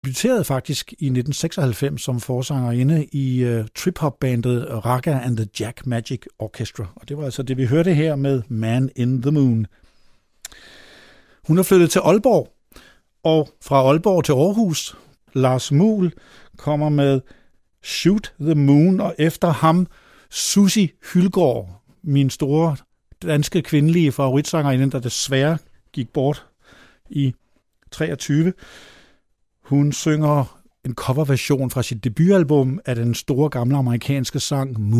debuterede faktisk i 1996 som forsangerinde i trip-hop-bandet Raga and the Jack Magic Orchestra. Og det var altså det, vi hørte her med Man in the Moon. Hun er flyttet til Aalborg, og fra Aalborg til Aarhus. Lars Muhl kommer med Shoot the Moon, og efter ham Susie Hylgaard, min store danske kvindelige favoritsangerinde, der desværre gik bort i 23. Hun synger en coverversion fra sit debutalbum af den store gamle amerikanske sang